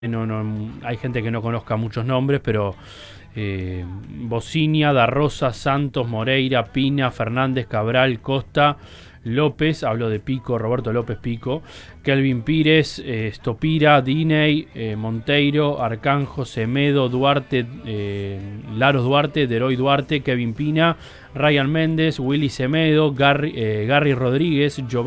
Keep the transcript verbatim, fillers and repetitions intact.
No, no, hay gente que no conozca muchos nombres, pero eh, Bocinia, Da Rosa, Santos, Moreira, Pina, Fernández, Cabral, Costa, López, hablo de Pico, Roberto López Pico, Kelvin Pires, eh, Stopira, Diney, eh, Monteiro, Arcanjo, Semedo, Duarte, eh, Laros Duarte, Deroy Duarte, Kevin Pina, Ryan Méndez, Willy Semedo, Garry, eh, Garry Rodríguez, Giovanni